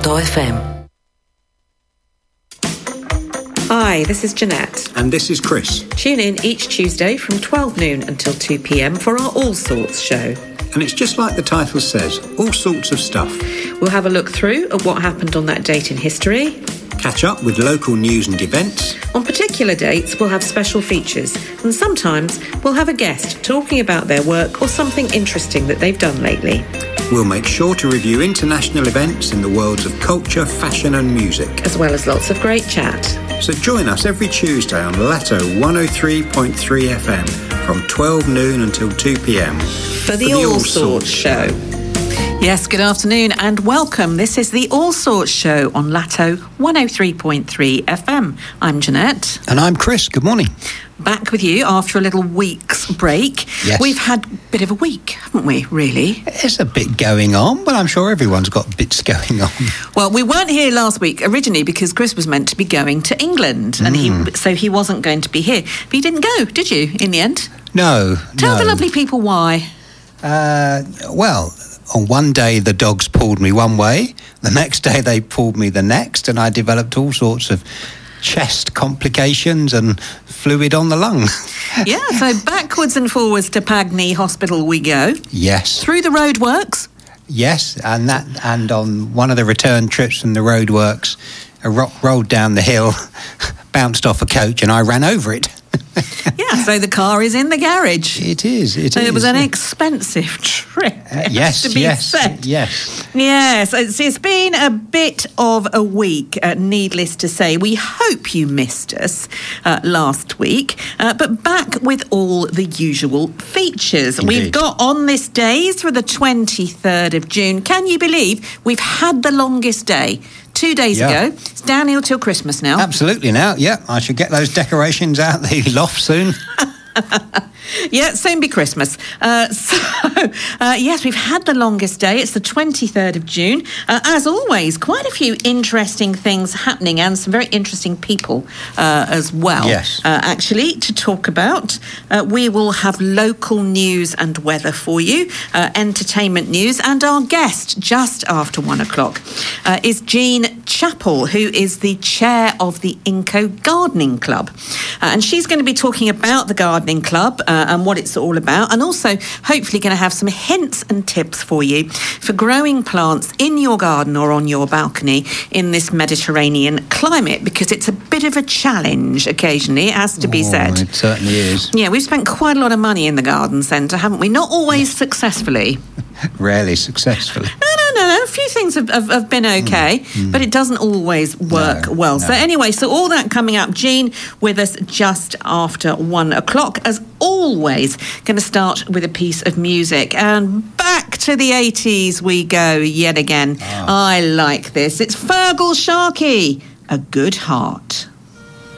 FM. Hi, this is Jeanette. And this is Chris. Tune in each Tuesday from 12 noon until 2 p.m. for our All Sorts show. And it's just like the title says, all sorts of stuff. We'll have a look through at what happened on that date in history. Catch up with local news and events. On particular dates, we'll have special features. And sometimes we'll have a guest talking about their work or something interesting that they've done lately. We'll make sure to review international events in the worlds of culture, fashion and music. As well as lots of great chat. So join us every Tuesday on Lato 103.3 FM from 12 noon until 2 p.m. For the All Sorts show. Yes, good afternoon and welcome. This is the All Sorts show on Lato 103.3 FM. I'm Jeanette. And I'm Chris. Good morning. Back with you after a little week's break. Yes. We've had a bit of a week, haven't we, really? There's a bit going on, but I'm sure everyone's got bits going on. Well, we weren't here last week originally because Chris was meant to be going to England, and he wasn't going to be here. But you didn't go, did you, in the end? No. Tell the lovely people why. Well, on one day the dogs pulled me one way, the next day they pulled me the next, and I developed all sorts of chest complications and fluid on the lung. Yeah, so backwards and forwards to Pagney Hospital we go. Yes. Through the roadworks. Yes, and on one of the return trips from the roadworks, a rock rolled down the hill, bounced off a coach, and I ran over it. Yeah, so the car is in the garage. It is. It was an expensive trip. Yes, to be said. Yes. Yes, it's been a bit of a week, needless to say. We hope you missed us last week, but back with all the usual features. Indeed. We've got on this day for the 23rd of June. Can you believe we've had the longest day? 2 days ago. It's downhill till Christmas now. Absolutely now, yeah. I should get those decorations out the loft soon. Yeah, soon be Christmas. Yes, we've had the longest day. It's the 23rd of June. As always, quite a few interesting things happening and some very interesting people as well. Yes. Actually, to talk about. We will have local news and weather for you, entertainment news, and our guest just after 1 o'clock is Jean Chappell, who is the chair of the Inco Gardening Club. And she's going to be talking about the Gardening Club and what it's all about, and also hopefully going to have some hints and tips for you for growing plants in your garden or on your balcony in this Mediterranean climate, because it's a bit of a challenge occasionally, it has to be said. It certainly is. Yeah, we've spent quite a lot of money in the garden centre, haven't we? Not always successfully. Rarely successfully. No. A few things have been okay, but it doesn't always work well. No. So anyway, so all that coming up. Jean with us just after 1 o'clock. As always, going to start with a piece of music. And back to the 80s we go yet again. I like this. It's Feargal Sharkey, A Good Heart.